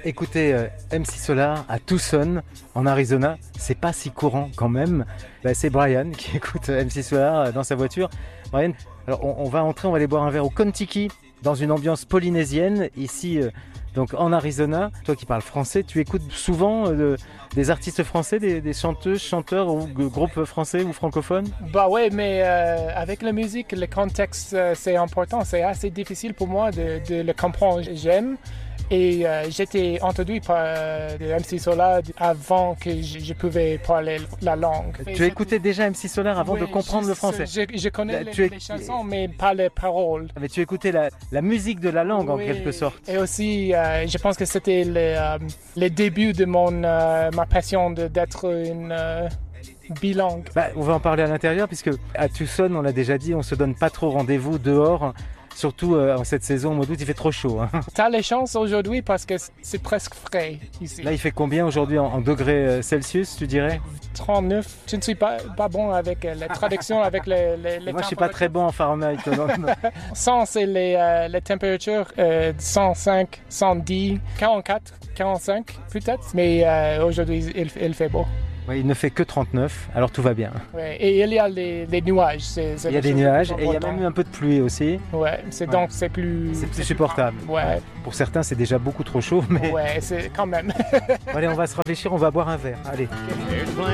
Écoutez, MC Solar à Tucson, en Arizona, c'est pas si courant quand même. C'est Brian qui écoute MC Solar dans sa voiture. Brian, alors on va entrer, on va aller boire un verre au Contiki, dans une ambiance polynésienne, ici donc en Arizona. Toi qui parles français, tu écoutes souvent des artistes français, des chanteuses, chanteurs ou groupes français ou francophones? Bah ouais, mais avec la musique, le contexte, c'est important. C'est assez difficile pour moi de le comprendre. J'aime. Et j'étais entendu par MC Solar avant que je pouvais parler la langue. Tu as écouté déjà MC Solar avant de comprendre le français? Je connais les chansons, mais pas les paroles. Mais tu écoutais la musique de la langue, oui, en quelque sorte. Et aussi, je pense que c'était le début de ma passion d'être une... bilingue. On va en parler à l'intérieur, puisque à Tucson, on l'a déjà dit, on se donne pas trop rendez-vous dehors. Surtout en cette saison, au mois d'août, il fait trop chaud. T'as les chances aujourd'hui parce que c'est presque frais ici. Là, il fait combien aujourd'hui en degrés Celsius, tu dirais? 39. Je ne suis pas bon avec la traduction, avec les Moi, je suis pas très bon en Fahrenheit. 100, c'est les températures 105, 110, 44, 45 peut-être. Mais aujourd'hui, il fait beau. Oui, il ne fait que 39, alors tout va bien. Ouais, et il y a des nuages. Il y a des nuages et il y a même un peu de pluie aussi. Ouais, donc c'est plus supportable. Ouais. Pour certains, c'est déjà beaucoup trop chaud, mais... Ouais, c'est quand même. Allez, on va se réfléchir, on va boire un verre. Allez.